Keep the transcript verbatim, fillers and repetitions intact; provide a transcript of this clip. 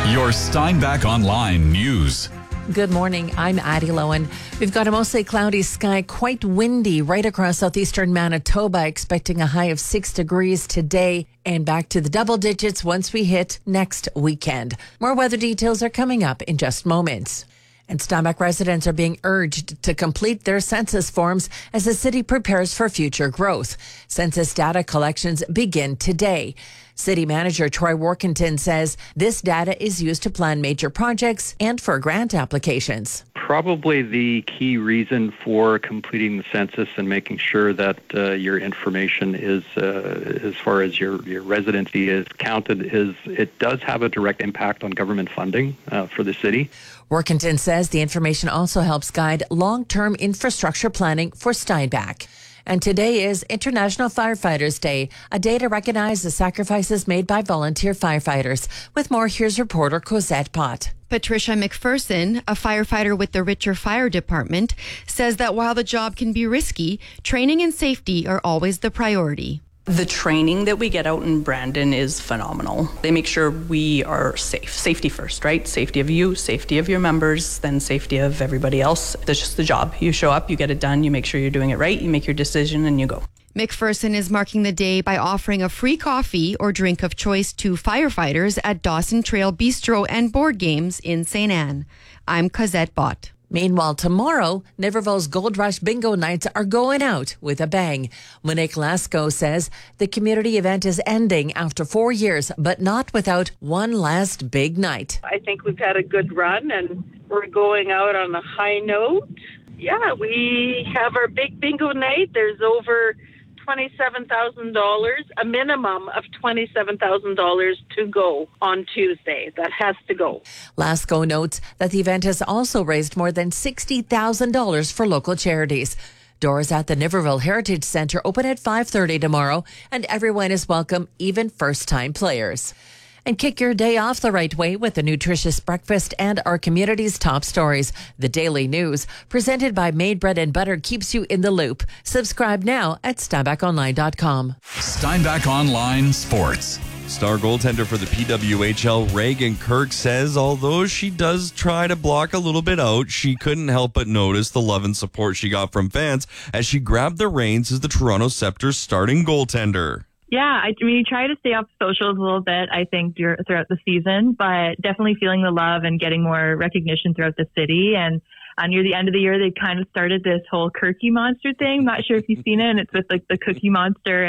Your Steinbach Online News. Good morning. I'm Addie Lowen. We've got a mostly cloudy sky, quite windy right across southeastern Manitoba, expecting a high of six degrees today and back to the double digits once we hit next weekend. More weather details are coming up in just moments. And Steinbach residents are being urged to complete their census forms as the city prepares for future growth. Census data collections begin today. City Manager Troy Workington says this data is used to plan major projects and for grant applications. Probably the key reason for completing the census and making sure that uh, your information is, uh, as far as your, your residency is counted, is it does have a direct impact on government funding uh, for the city. Workington says the information also helps guide long-term infrastructure planning for Steinbach. And today is International Firefighters Day, a day to recognize the sacrifices made by volunteer firefighters. With more, here's reporter Cosette Pott. Patricia McPherson, a firefighter with the Richer Fire Department, says that while the job can be risky, training and safety are always the priority. The training that we get out in Brandon is phenomenal. They make sure we are safe. Safety first, right? Safety of you, safety of your members, then safety of everybody else. That's just the job. You show up, you get it done, you make sure you're doing it right, you make your decision, and you go. McPherson is marking the day by offering a free coffee or drink of choice to firefighters at Dawson Trail Bistro and Board Games in Saint Anne. I'm Cosette Bott. Meanwhile, tomorrow, Niverville's Gold Rush Bingo Nights are going out with a bang. Monique Lasco says the community event is ending after four years, but not without one last big night. I think we've had a good run and we're going out on a high note. Yeah, we have our big bingo night. There's over twenty-seven thousand dollars, a minimum of twenty-seven thousand dollars to go on Tuesday. That has to go. Lasco notes that the event has also raised more than sixty thousand dollars for local charities. Doors at the Niverville Heritage Centre open at five thirty tomorrow, and everyone is welcome, even first-time players. And kick your day off the right way with a nutritious breakfast and our community's top stories. The Daily News, presented by Made Bread and Butter, keeps you in the loop. Subscribe now at steinbach online dot com. Steinbach Online Sports. Star goaltender for the P W H L, Reagan Kirk, says although she does try to block a little bit out, she couldn't help but notice the love and support she got from fans as she grabbed the reins as the Toronto Scepter's starting goaltender. Yeah, I mean, you try to stay off socials a little bit, I think, throughout the season, but definitely feeling the love and getting more recognition throughout the city. And uh, near the end of the year, they kind of started this whole Cookie Monster thing. Not sure if you've seen it, and it's with like the Cookie Monster